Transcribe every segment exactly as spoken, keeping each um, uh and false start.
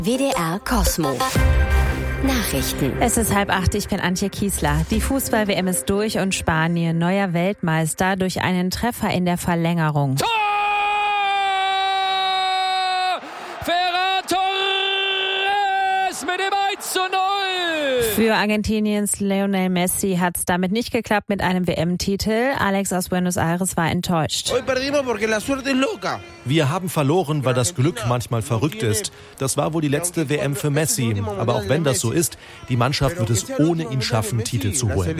W D R Cosmo. Nachrichten. Es ist halb acht, ich bin Antje Kiesler. Die Fußball-W M ist durch und Spanien neuer Weltmeister durch einen Treffer in der Verlängerung. Tor! Ferran Torres mit dem eins zu null! Für Argentiniens Lionel Messi hat es damit nicht geklappt mit einem W M-Titel. Alex aus Buenos Aires war enttäuscht. Wir haben verloren, weil das Glück manchmal verrückt ist. Das war wohl die letzte W M für Messi. Aber auch wenn das so ist, die Mannschaft wird es ohne ihn schaffen, Titel zu holen.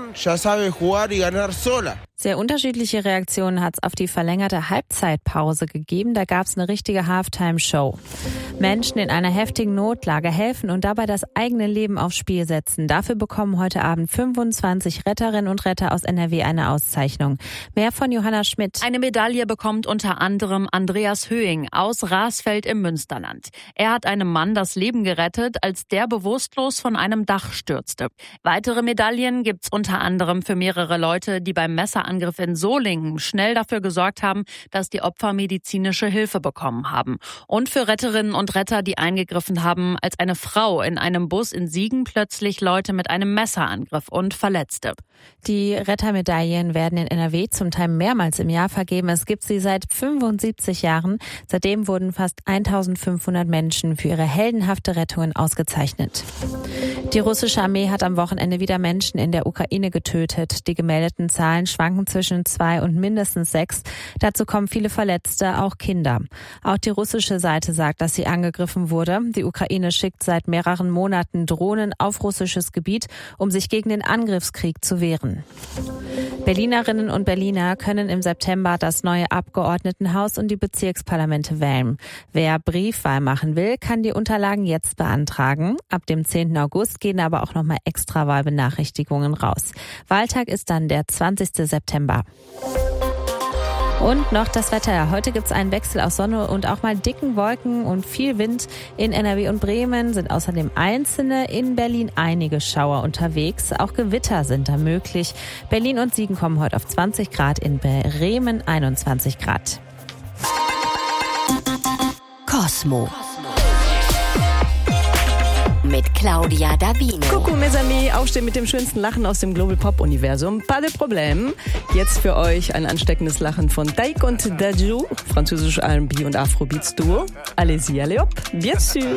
Sehr unterschiedliche Reaktionen hat es auf die verlängerte Halbzeitpause gegeben. Da gab es eine richtige Halftime-Show. Menschen in einer heftigen Notlage helfen und dabei das eigene Leben aufs Spiel setzen. Dafür bekommen heute Abend fünfundzwanzig Retterinnen und Retter aus N R W eine Auszeichnung. Mehr von Johanna Schmidt. Eine Medaille bekommt unter anderem Andreas Höhing aus Rasfeld im Münsterland. Er hat einem Mann das Leben gerettet, als der bewusstlos von einem Dach stürzte. Weitere Medaillen gibt's unter anderem für mehrere Leute, die beim Messerangriff in Solingen schnell dafür gesorgt haben, dass die Opfer medizinische Hilfe bekommen haben. Und für Retterinnen und Retter, die eingegriffen haben, als eine Frau in einem Bus in Siegen plötzlich Leute mit einem Messer angriff und verletzte. Die Rettermedaillen werden in N R W zum Teil mehrmals im Jahr vergeben. Es gibt sie seit fünfundsiebzig Jahren. Seitdem wurden fast eintausendfünfhundert Menschen für ihre heldenhafte Rettungen ausgezeichnet. Die russische Armee hat am Wochenende wieder Menschen in der Ukraine getötet. Die gemeldeten Zahlen schwanken zwischen zwei und mindestens sechs. Dazu kommen viele Verletzte, auch Kinder. Auch die russische Seite sagt, dass sie angegriffen wurde. Die Ukraine schickt seit mehreren Monaten Drohnen auf russisches Gebiet, um sich gegen den Angriffskrieg zu wehren. Berlinerinnen und Berliner können im September das neue Abgeordnetenhaus und die Bezirksparlamente wählen. Wer Briefwahl machen will, kann die Unterlagen jetzt beantragen. Ab dem zehnten August gehen aber auch nochmal Extrawahlbenachrichtigungen raus. Wahltag ist dann der zwanzigsten September. Und noch das Wetter. Heute gibt es einen Wechsel aus Sonne und auch mal dicken Wolken und viel Wind. In N R W und Bremen sind außerdem einzelne, in Berlin einige Schauer unterwegs. Auch Gewitter sind da möglich. Berlin und Siegen kommen heute auf zwanzig Grad, in Bremen einundzwanzig Grad. Cosmo. Mit Claudia Davino. Coucou mes amis, aufstehen mit dem schönsten Lachen aus dem Global Pop Universum. Pas de problème. Jetzt für euch ein ansteckendes Lachen von Taïk und Dadju, französisch R and B und Afrobeats Duo. Allez-y, allez hop, bien sûr.